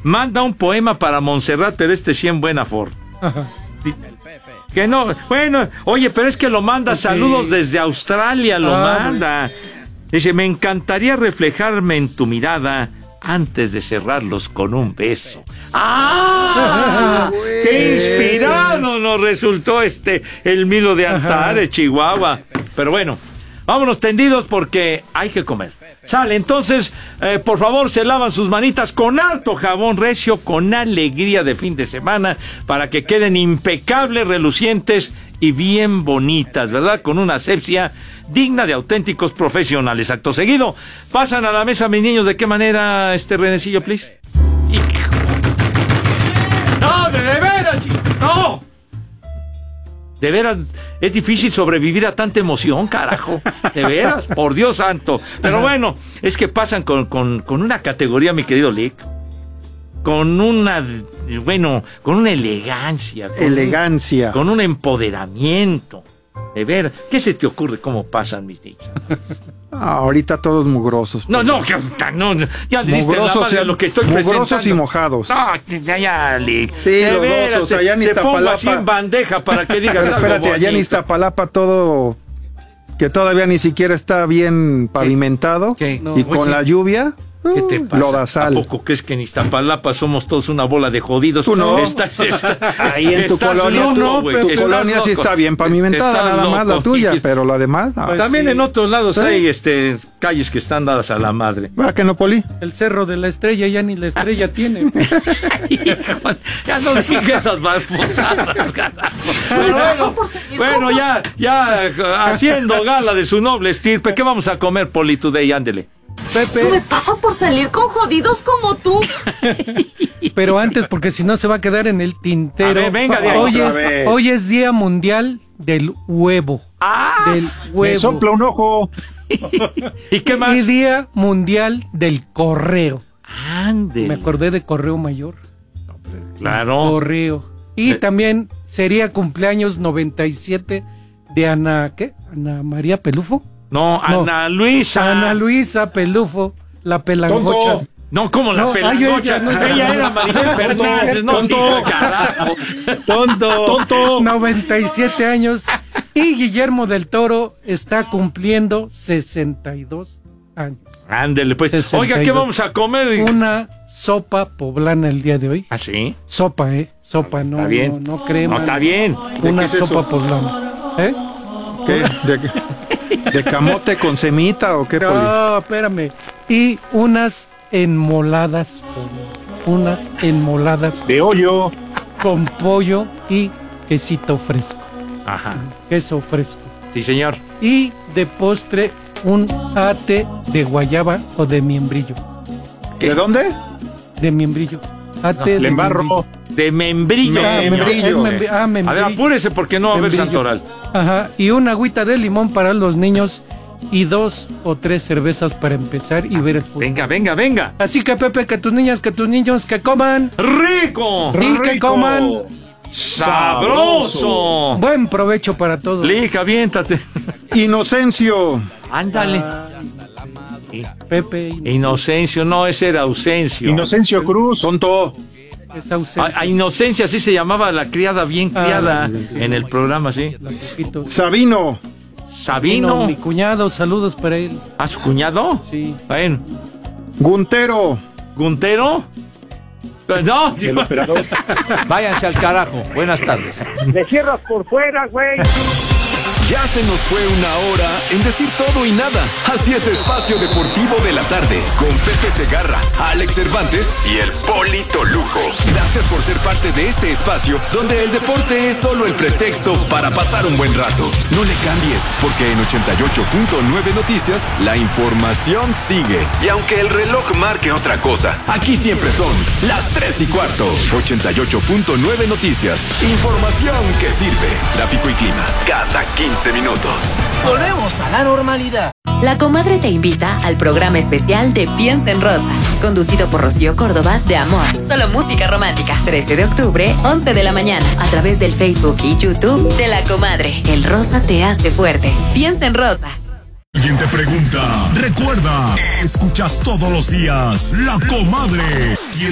manda un poema para Montserrat, pero sí en buena forma. Ajá. Que no, bueno, oye, pero es que lo manda, saludos desde Australia, lo manda. Dice, me encantaría reflejarme en tu mirada antes de cerrarlos con un beso. ¡Ah! ¡Qué inspirado nos resultó el Milo de Antares, Chihuahua! Pero bueno, vámonos tendidos porque hay que comer. Sale, entonces, por favor, se lavan sus manitas con harto jabón recio, con alegría de fin de semana, para que queden impecables, relucientes y bien bonitas, ¿verdad? Con una asepsia digna de auténticos profesionales. Acto seguido, pasan a la mesa, mis niños. ¿De qué manera, Renecillo, please? ¡No, de veras, chicos! ¡No! De veras, es difícil sobrevivir a tanta emoción, carajo. De veras, por Dios santo. Pero bueno, es que pasan con una categoría, mi querido Lick. Con una elegancia. Con un empoderamiento. De ver, ¿qué se te ocurre cómo pasan mis niños? Ahorita todos mugrosos. No, ya le diste la madre a lo que estoy presentando. Mugrosos y mojados. No, ya, Lick. Sí, de veras, los dos, allá en Iztapalapa. Te pongo así en bandeja para que digas algo espérate, bonito. allá en Iztapalapa todo, que todavía ni siquiera está bien pavimentado. ¿Qué? No, y con la lluvia... ¿Qué te pasa? Lodazal. ¿A poco crees que en Iztapalapa somos todos una bola de jodidos? Tú no. Ahí en tu colonia tu colonia sí está bien pavimentada, nada más la tuya, pero la demás no. Pues también sí. En otros lados hay calles que están dadas a la madre. ¿Va que no, Poli? El Cerro de la Estrella ya ni la estrella tiene. Ya no digas esas babosadas, carajo. Bueno, ya haciendo gala de su noble estirpe, ¿qué vamos a comer, Poli, today? Ándele. Pepe. Se me pasa por salir con jodidos como tú. Pero antes, porque si no se va a quedar en el tintero. A ver, venga de ahí. Hoy es Día Mundial del Huevo. Del huevo. Me sopla un ojo. ¿Y qué más? Y Día Mundial del Correo. Ande. Me acordé de Correo Mayor. Claro. Correo. Y también sería cumpleaños 97 de Ana María Pelufo. No, Ana Luisa. Ana Luisa Pelufo, la pelangocha. No, ¿cómo la pelangocha? Ella era Maribel Fernández. Tonto. 97 años. Y Guillermo del Toro está cumpliendo 62 años. Ándele, pues. 62. Oiga, ¿qué vamos a comer? Una sopa poblana el día de hoy. ¿Ah, sí? Sopa, Sopa, no, está bien. No crema. No, está bien. Una sopa poblana. ¿Qué? ¿De camote con semita o qué? No, espérame. Y unas enmoladas. De hoyo. Con pollo y quesito fresco. Ajá. Queso fresco. Sí, señor. Y de postre, un ate de guayaba o de miembrillo. ¿Qué? ¿De dónde? De miembrillo. Ate de membrillo. De membrillo. Membrillo. A ver, apúrese porque no va a haber santoral. Ajá. Y una agüita de limón para los niños y 2 o 3 cervezas para empezar y ver el fútbol. Venga. Así que, Pepe, que tus niñas, que tus niños, que coman rico y que coman sabroso. Buen provecho para todos. Lica, aviéntate. Inocencio. Ándale. Pepe. Inocencio, no, ese era Ausencio. Inocencio Cruz. Tonto. A Inocencia sí se llamaba la criada bien criada en el programa, sí. Sabino. Mi cuñado, saludos para él. ¿A su cuñado? Sí. Bueno. ¿Guntero? No. El operador. Váyanse al carajo. Buenas tardes. Me cierras por fuera, güey. Ya se nos fue una hora en decir todo y nada. Así es Espacio Deportivo de la Tarde con Pepe Segarra, Alex Cervantes y el Polito Luco. Gracias por ser parte de este espacio donde el deporte es solo el pretexto para pasar un buen rato. No le cambies, porque en 88.9 Noticias la información sigue. Y aunque el reloj marque otra cosa, aquí siempre son las 3:15. 88.9 Noticias. Información que sirve. Tráfico y clima cada 15 minutos. Volvemos a la normalidad. La Comadre te invita al programa especial de Piensa en Rosa, conducido por Rocío Córdoba de Amor. Solo música romántica. 13 de octubre, 11 de la mañana, a través del Facebook y YouTube de La Comadre. El rosa te hace fuerte. Piensa en Rosa. Alguien te pregunta, recuerda, escuchas todos los días La Comadre.